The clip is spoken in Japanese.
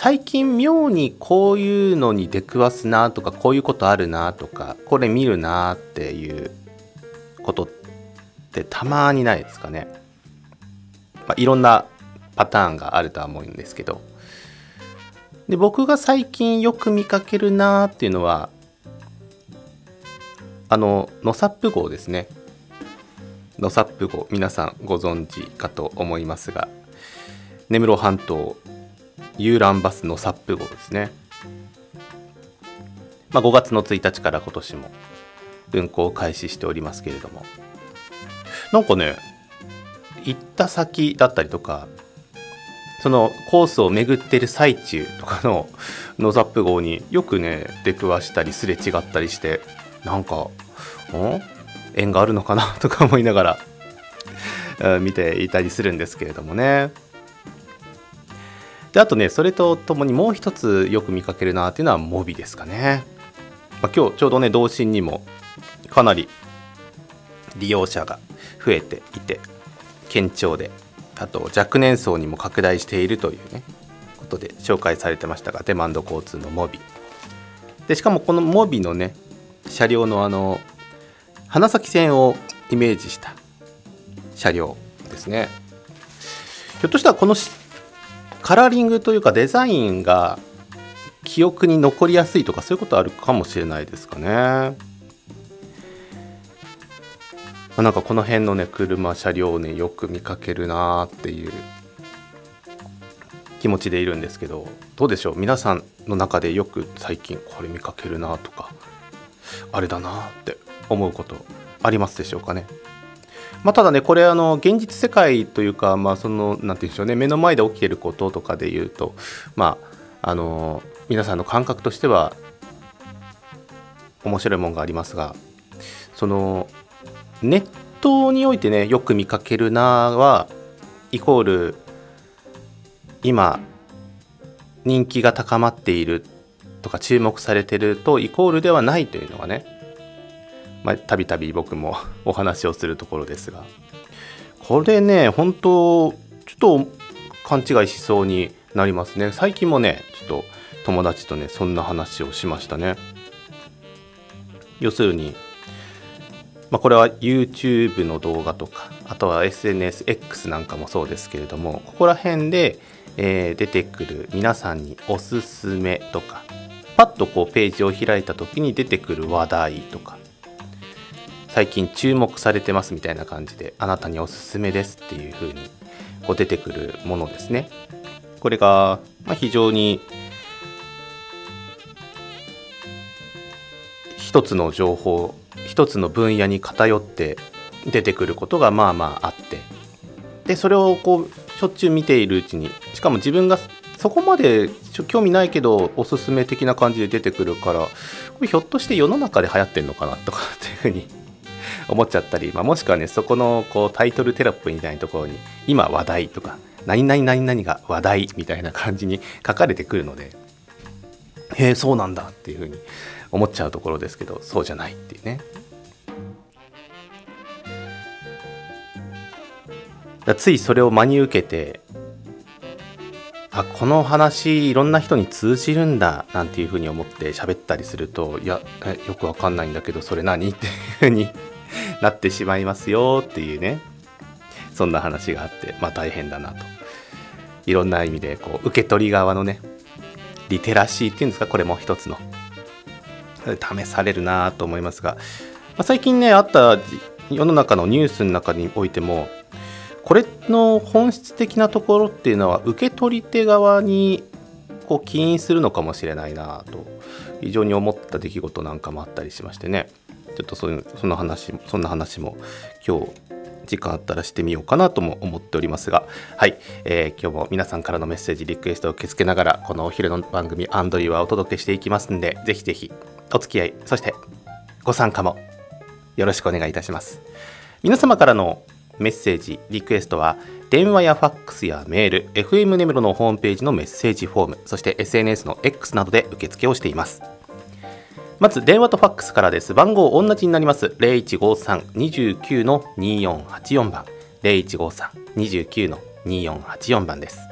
最近妙にこういうのに出くわすなとか、こういうことあるなとか、これ見るなっていうことってたまにないですかね。いろんなパターンがあるとは思うんですけど、で僕が最近よく見かけるなっていうのはノサップ号ですね。ノサップ号、皆さんご存知かと思いますが、根室半島遊覧バスノサップ号ですね。5月の1日から今年も運行を開始しておりますけれども、なんかね、行った先だったりとか、そのコースを巡ってる最中とかのノサップ号によくね出くわしたりすれ違ったりして、なんか縁があるのかなとか思いながら見ていたりするんですけれどもね。であとね、それとともにもう一つよく見かけるなっていうのはモビですかね。今日ちょうどね、同心にもかなり利用者が増えていて堅調で、あと若年層にも拡大しているというねことで紹介されてましたが、デマンド交通のモビで、しかもこのモビのね車両の花咲線をイメージした車両ですね。ひょっとしたらこのカラーリングというかデザインが記憶に残りやすいとか、そういうことあるかもしれないですかね。なんかこの辺のね車車両をねよく見かけるなっていう気持ちでいるんですけど、どうでしょう、皆さんの中でよく最近これ見かけるなとか、あれだなって思うことありますでしょうかね。ただね、これ現実世界というか、そのなんて言うんでしょうね、目の前で起きてることとかで言うと、皆さんの感覚としては面白いもんがありますが、そのネットにおいてねよく見かけるなはイコール今人気が高まっているとか注目されているとイコールではないというのがね、たびたび僕もお話をするところですが、これね本当ちょっと勘違いしそうになりますね。最近もねちょっと友達とねそんな話をしましたね。要するにこれは YouTube の動画とか、あとは SNSX なんかもそうですけれども、ここら辺で、出てくる皆さんにおすすめとか、パッとこうページを開いた時に出てくる話題とか、最近注目されてますみたいな感じで、あなたにおすすめですっていう風にこう出てくるものですね。これが非常に一つの情報、一つの分野に偏って出てくることがあって、でそれをこうしょっちゅう見ているうちに、しかも自分がそこまで興味ないけどおすすめ的な感じで出てくるから、これひょっとして世の中で流行ってんのかなとかっていうふうに思っちゃったり、もしくはねそこのこうタイトルテロップみたいなところに今話題とか何々何々が話題みたいな感じに書かれてくるので、へえそうなんだっていうふうに思っちゃうところですけど、そうじゃないっていうね。ついそれを真に受けて、この話いろんな人に通じるんだなんていうふうに思って喋ったりすると、いやよくわかんないんだけどそれ何っていうふうになってしまいますよっていうね、そんな話があって、大変だなと。いろんな意味でこう受け取り側のねリテラシーっていうんですか、これも一つの試されるなと思いますが、最近ねあった世の中のニュースの中においても、これの本質的なところっていうのは受け取り手側にこう起因するのかもしれないなと非常に思った出来事なんかもあったりしましてね、ちょっとそんな話も今日時間あったらしてみようかなとも思っておりますが、はい、今日も皆さんからのメッセージリクエストを受け付けながら、このお昼の番組アンドリューはお届けしていきますんで、ぜひぜひお付き合い、そしてご参加もよろしくお願いいたします。皆様からのメッセージリクエストは電話やファックスやメール、 FM 根室のホームページのメッセージフォーム、そして SNS の X などで受付をしています。まず電話とファックスからです。番号同じになります。 0153-29-2484 番 0153-29-2484 番です。